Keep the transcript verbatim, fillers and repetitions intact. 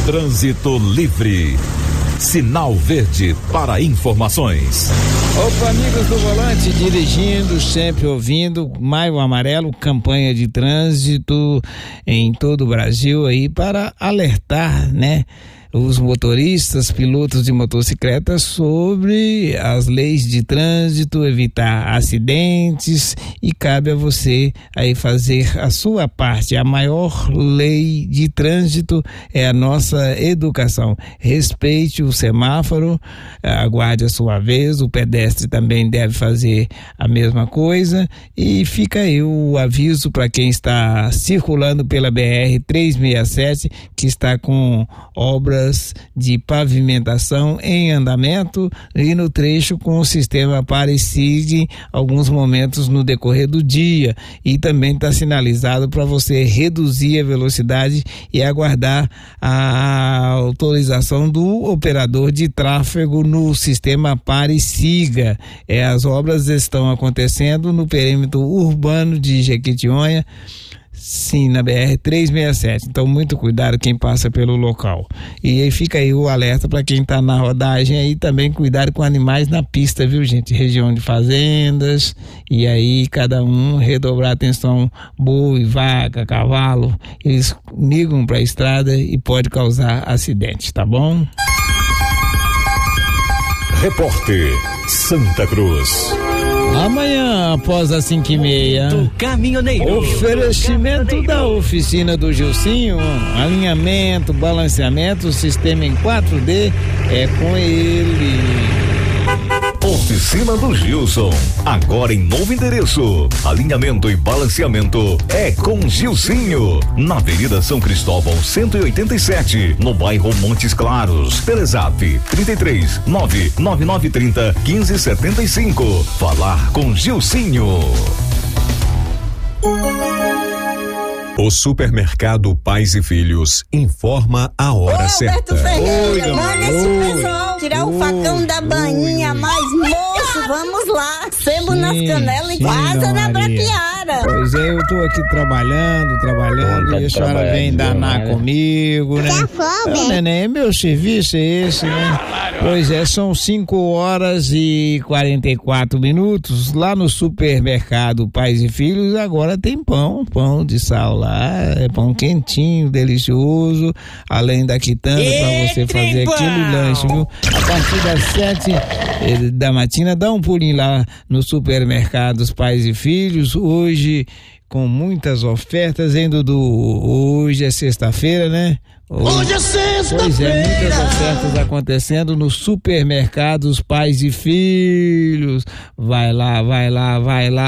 Trânsito livre. Sinal verde para informações. Opa, amigos do volante, dirigindo, sempre ouvindo Maio Amarelo, campanha de trânsito em todo o Brasil aí para alertar, né, os motoristas, pilotos de motocicletas sobre as leis de trânsito, evitar acidentes, e cabe a você aí fazer a sua parte. A maior lei de trânsito é a nossa educação. Respeite o semáforo, aguarde a sua vez, o pedestre também deve fazer a mesma coisa, e fica aí o aviso para quem está circulando pela B R trezentos e sessenta e sete, que está com obras de pavimentação em andamento e no trecho com o sistema Pare e Siga alguns momentos no decorrer do dia, e também está sinalizado para você reduzir a velocidade e aguardar a autorização do operador de tráfego no sistema Pare e Siga. É, as obras estão acontecendo no perímetro urbano de Jequitinhonha, sim, na B R trezentos e sessenta e sete, então muito cuidado quem passa pelo local. E aí fica aí o alerta para quem tá na rodagem aí, também cuidado com animais na pista, viu, gente? Região de fazendas, e aí cada um redobrar atenção. Boi, vaca, cavalo, eles migram para a estrada e pode causar acidente, tá bom? Repórter Santa Cruz. Amanhã, após as cinco e meia, do caminhoneiro. Oferecimento da oficina do Gilcinho, alinhamento, balanceamento, sistema em quatro D, é com ele. Oficina do Gilson, agora em novo endereço. Alinhamento e balanceamento é com Gilcinho, na Avenida São Cristóvão cento e oitenta e sete, no bairro Montes Claros. Telezap trinta e três, nove nove nove trinta, quinze setenta e cinco. Falar com Gilcinho. O supermercado Pais e Filhos informa a hora Ô, certa. Ferreira, manda esse pessoal tirar o facão da bainha, mas moço, vamos lá. Sebo nas canelas e asa na braquiara. Pois é, eu tô aqui trabalhando, trabalhando, e a senhora vem danar comigo, né? Não, neném, meu serviço é esse, né? Pois é, são cinco horas e quarenta e quatro minutos. Lá no supermercado Pais e Filhos agora tem pão, pão de sal lá. É pão quentinho, delicioso, além da quitanda para você fazer aquele lanche, viu? A partir das sete eh, da matina, dá um pulinho lá no supermercados Pais e Filhos, hoje com muitas ofertas, hein, Dudu? Hoje é sexta-feira, né? Hoje, Hoje é sexta-feira. Pois é, muitas ofertas acontecendo nos supermercados Pais e Filhos. Vai lá, vai lá, vai lá.